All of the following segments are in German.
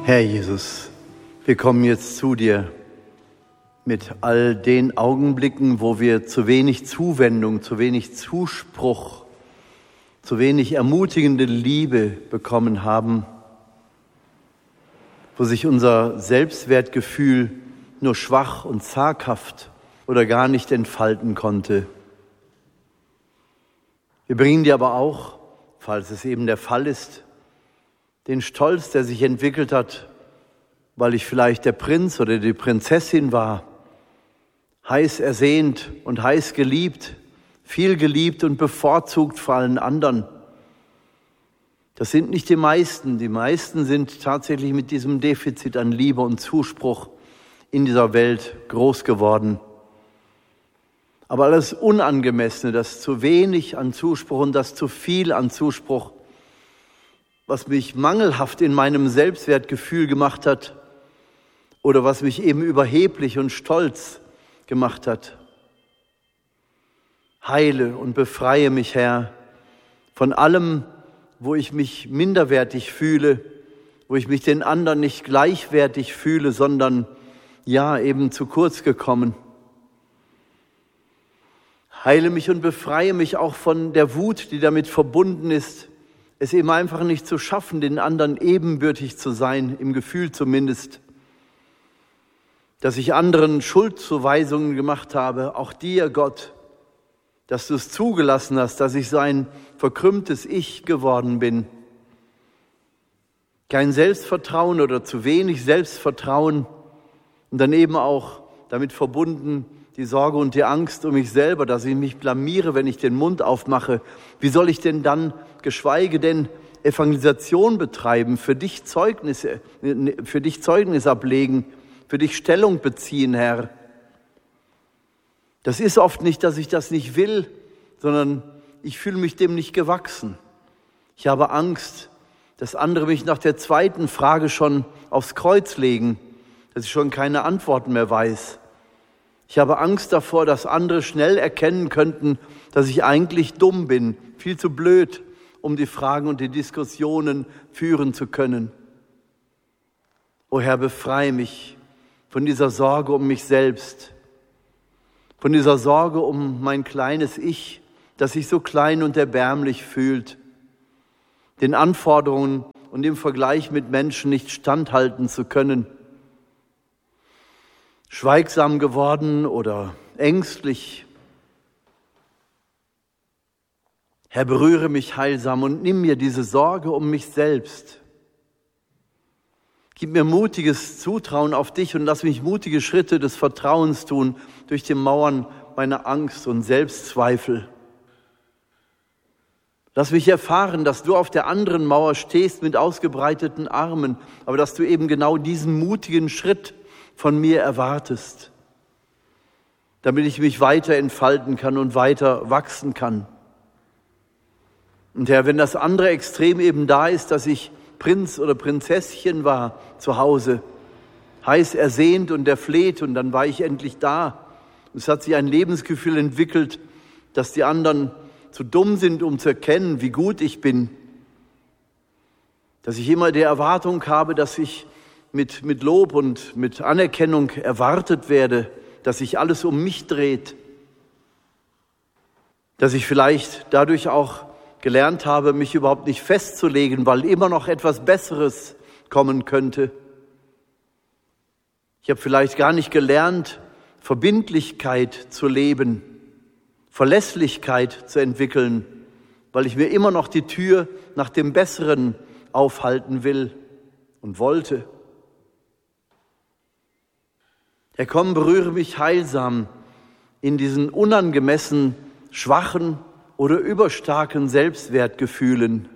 Herr Jesus, wir kommen jetzt zu dir mit all den Augenblicken, wo wir zu wenig Zuwendung, zu wenig Zuspruch, zu wenig ermutigende Liebe bekommen haben, wo sich unser Selbstwertgefühl nur schwach und zaghaft oder gar nicht entfalten konnte. Wir bringen dir aber auch, falls es eben der Fall ist, den Stolz, der sich entwickelt hat, weil ich vielleicht der Prinz oder die Prinzessin war, heiß ersehnt und heiß geliebt, viel geliebt und bevorzugt vor allen anderen. Das sind nicht die meisten. Die meisten sind tatsächlich mit diesem Defizit an Liebe und Zuspruch in dieser Welt groß geworden. Aber das Unangemessene, das zu wenig an Zuspruch und das zu viel an Zuspruch, was mich mangelhaft in meinem Selbstwertgefühl gemacht hat oder was mich eben überheblich und stolz gemacht hat. Heile und befreie mich, Herr, von allem, wo ich mich minderwertig fühle, wo ich mich den anderen nicht gleichwertig fühle, sondern ja, eben zu kurz gekommen. Heile mich und befreie mich auch von der Wut, die damit verbunden ist, es eben einfach nicht zu schaffen, den anderen ebenbürtig zu sein, im Gefühl zumindest. Dass ich anderen Schuldzuweisungen gemacht habe, auch dir, Gott, dass du es zugelassen hast, dass ich so ein verkrümmtes Ich geworden bin. Kein Selbstvertrauen oder zu wenig Selbstvertrauen und dann eben auch damit verbunden die Sorge und die Angst um mich selber, dass ich mich blamiere, wenn ich den Mund aufmache. Wie soll ich denn dann, geschweige denn Evangelisation betreiben, für dich Zeugnis ablegen, für dich Stellung beziehen, Herr? Das ist oft nicht, dass ich das nicht will, sondern ich fühle mich dem nicht gewachsen. Ich habe Angst, dass andere mich nach der zweiten Frage schon aufs Kreuz legen, dass ich schon keine Antworten mehr weiß. Ich habe Angst davor, dass andere schnell erkennen könnten, dass ich eigentlich dumm bin, viel zu blöd, um die Fragen und die Diskussionen führen zu können. O Herr, befreie mich von dieser Sorge um mich selbst, von dieser Sorge um mein kleines Ich, das sich so klein und erbärmlich fühlt, den Anforderungen und im Vergleich mit Menschen nicht standhalten zu können, schweigsam geworden oder ängstlich. Herr, berühre mich heilsam und nimm mir diese Sorge um mich selbst. Gib mir mutiges Zutrauen auf dich und lass mich mutige Schritte des Vertrauens tun durch die Mauern meiner Angst und Selbstzweifel. Lass mich erfahren, dass du auf der anderen Mauer stehst mit ausgebreiteten Armen, aber dass du eben genau diesen mutigen Schritt von mir erwartest, damit ich mich weiter entfalten kann und weiter wachsen kann. Und Herr, wenn das andere Extrem eben da ist, dass ich Prinz oder Prinzesschen war zu Hause, heiß ersehnt und erfleht, und dann war ich endlich da. Und es hat sich ein Lebensgefühl entwickelt, dass die anderen zu dumm sind, um zu erkennen, wie gut ich bin. Dass ich immer die Erwartung habe, dass ich mit Lob und mit Anerkennung erwartet werde, dass sich alles um mich dreht. Dass ich vielleicht dadurch auch gelernt habe, mich überhaupt nicht festzulegen, weil immer noch etwas Besseres kommen könnte. Ich habe vielleicht gar nicht gelernt, Verbindlichkeit zu leben, Verlässlichkeit zu entwickeln, weil ich mir immer noch die Tür nach dem Besseren aufhalten will und wollte. Herr, komm, berühre mich heilsam in diesen unangemessen schwachen oder überstarken Selbstwertgefühlen.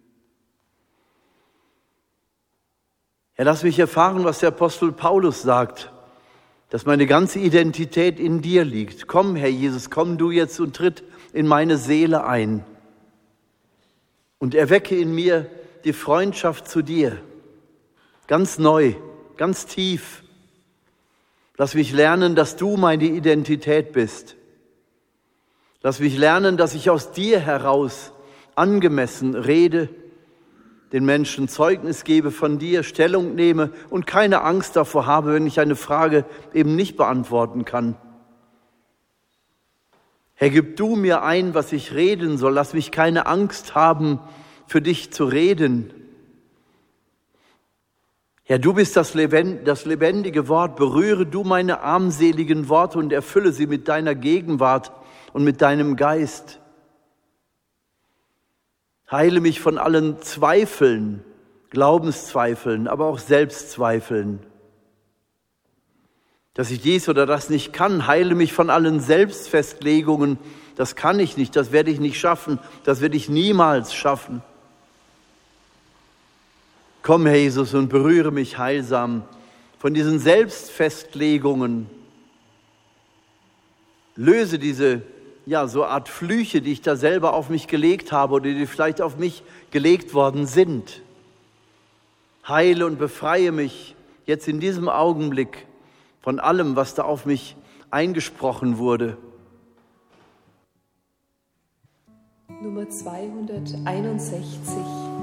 Herr, lass mich erfahren, was der Apostel Paulus sagt, dass meine ganze Identität in dir liegt. Komm, Herr Jesus, komm du jetzt und tritt in meine Seele ein und erwecke in mir die Freundschaft zu dir, ganz neu, ganz tief. Lass mich lernen, dass du meine Identität bist. Lass mich lernen, dass ich aus dir heraus angemessen rede, den Menschen Zeugnis gebe von dir, Stellung nehme und keine Angst davor habe, wenn ich eine Frage eben nicht beantworten kann. Herr, gib du mir ein, was ich reden soll. Lass mich keine Angst haben, für dich zu reden. Herr, du bist das lebendige Wort. Berühre du meine armseligen Worte und erfülle sie mit deiner Gegenwart und mit deinem Geist. Heile mich von allen Zweifeln, Glaubenszweifeln, aber auch Selbstzweifeln. Dass ich dies oder das nicht kann, heile mich von allen Selbstfestlegungen. Das kann ich nicht, das werde ich nicht schaffen, das werde ich niemals schaffen. Komm, Herr Jesus, und berühre mich heilsam von diesen Selbstfestlegungen. Löse diese, so Art Flüche, die ich da selber auf mich gelegt habe oder die vielleicht auf mich gelegt worden sind. Heile und befreie mich jetzt in diesem Augenblick von allem, was da auf mich eingesprochen wurde. Nummer 261.